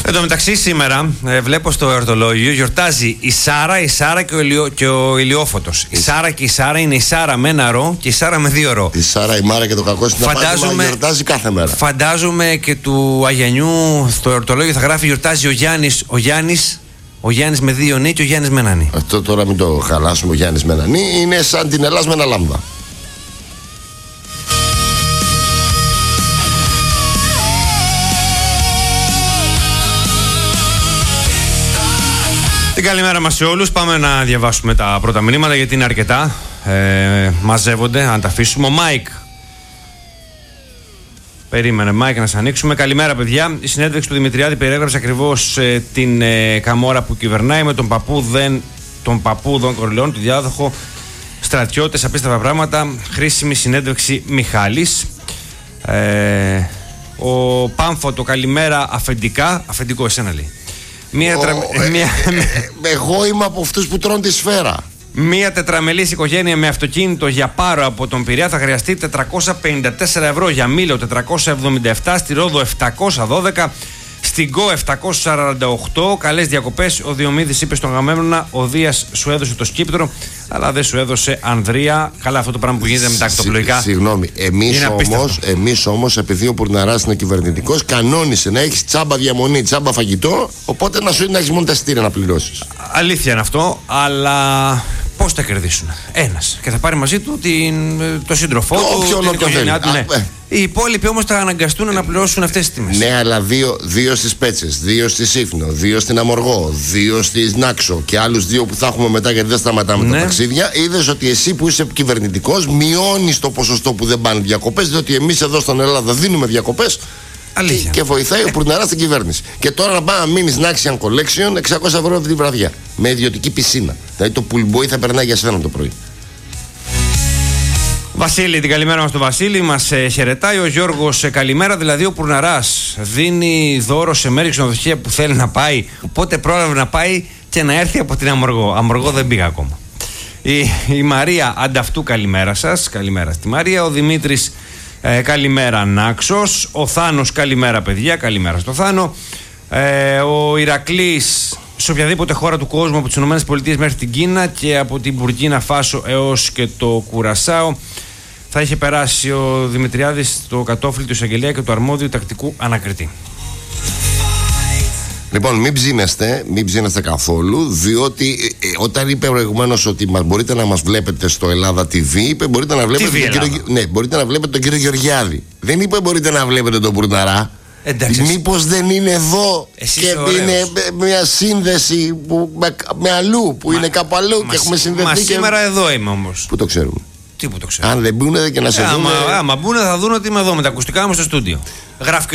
Εν τω μεταξύ, σήμερα βλέπω στο εορτολόγιο γιορτάζει η Σάρα και ο Ηλιόφωτος. Η Σάρα και η Σάρα είναι η Σάρα με ένα ρο και η Σάρα με δύο ρο. Η Σάρα, η Μάρα και το κακό στην απάντημα γιορτάζει κάθε μέρα. Φαντάζομαι και του Αγιανιού στο εορτολόγιο θα γράφει γιορτάζει ο Γιάννης με δύο νι και ο Γιάννης με ένα νι. Αυτό τώρα μην το χαλάσουμε. Ο Γιάννης με ένα νι είναι σαν την Ελλάς με ένα λάμδα. Την καλημέρα μας σε όλους. Πάμε να διαβάσουμε τα πρώτα μηνύματα γιατί είναι αρκετά. Μαζεύονται, αν τα αφήσουμε. Ο Μάικ. Περίμενε, Μάικ, να σας ανοίξουμε. Καλημέρα, παιδιά. Η συνέντευξη του Δημητριάδη περιέγραψε ακριβώς την καμόρα που κυβερνάει με τον παππού Δον Κορλεόν, του διάδοχο στρατιώτες, απίστευτα πράγματα. Χρήσιμη συνέντευξη Μιχάλης. Ο Πάμφωτο, καλημέρα αφεντικά. Αφεντικό, εσένα λέει. Εγώ είμαι από αυτούς που τρώνε τη σφαίρα. Μία τετραμελής οικογένεια με αυτοκίνητο για Πάρο από τον Πειραιά θα χρειαστεί 454 ευρώ. Για Μήλο 477, στη Ρόδο 712, στην Γκο 748. Καλές διακοπές. Ο Διομήδης είπε στον Αγαμέμνονα: ο Δίας σου έδωσε το σκύπτρο, αλλά δεν σου έδωσε Ανδρεία. Καλά, αυτό το πράγμα που γίνεται με τα ακτοπλοϊκά. Συγγνώμη, εμείς όμως, επειδή ο Πουρναράς είναι κυβερνητικός, κανόνισε να έχεις τσάμπα διαμονή, τσάμπα φαγητό, οπότε να έχεις μόνο τα εισιτήρια να πληρώσεις. Αλήθεια είναι αυτό, αλλά πώς θα κερδίσουν? Ένας. Και θα πάρει μαζί του το σύντροφό του, την οικογένειά του. Ναι. Οι υπόλοιποι όμως θα αναγκαστούν να πληρώσουν αυτές τις τιμές. Ναι, αλλά δύο στις Πέτσες, δύο στη Σύφνο, δύο στην Αμοργό, δύο στη Νάξο και άλλους δύο που θα έχουμε μετά γιατί δεν σταματάμε τα ταξίδια. Είδες ότι εσύ που είσαι κυβερνητικός μειώνεις το ποσοστό που δεν πάνε διακοπές, διότι εμείς εδώ στην Ελλάδα δίνουμε διακοπές. Και βοηθάει ο Πουρναράς στην κυβέρνηση. Και τώρα να πάει να μείνει στην Action Collection 600 ευρώ αυτή τη βραδιά. Με ιδιωτική πισίνα. Δηλαδή το πουλμπόι θα περνάει για σένα το πρωί. Βασίλη, την καλημέρα μας στο Βασίλη. Μας χαιρετάει ο Γιώργος. Καλημέρα, δηλαδή ο Πουρναράς δίνει δώρο σε μέρη ξενοδοχεία που θέλει να πάει. Οπότε πρόλαβε να πάει και να έρθει από την Αμοργό. Αμοργό δεν πήγα ακόμα. Η Μαρία ανταυτού, καλημέρα σας. Καλημέρα στη Μαρία. Ο Δημήτρης. Καλημέρα Νάξος. Ο Θάνος, καλημέρα παιδιά. Καλημέρα στο Θάνο. Ο Ηρακλής, σε οποιαδήποτε χώρα του κόσμου, από τις ΗΠΑ μέχρι την Κίνα και από την Μπουρκίνα Φάσο έως και το Κουρασάο, θα είχε περάσει ο Δημητριάδης το κατόφλι του εισαγγελέα και του αρμόδιου τακτικού ανακριτή. Λοιπόν, μην ψήνεστε καθόλου, διότι όταν είπε προηγουμένως ότι μπορείτε να μας βλέπετε στο Ελλάδα TV, είπε μπορείτε να βλέπετε τον κύριο Γεωργιάδη. Δεν είπε μπορείτε να βλέπετε τον Πουρναρά. Μήπως δεν είναι εδώ και είναι μια σύνδεση με αλλού, που είναι κάπου αλλού και έχουμε συνδεθεί. Μα σήμερα εδώ είμαι όμως. Πού το ξέρουμε? Τι που το ξέρουμε? Αν δεν μπούνε και να σε δούμε. Άμα μπούνε θα δουν ότι είμαι εδώ με τα ακουστικά μου στο στούντιο. Γράφει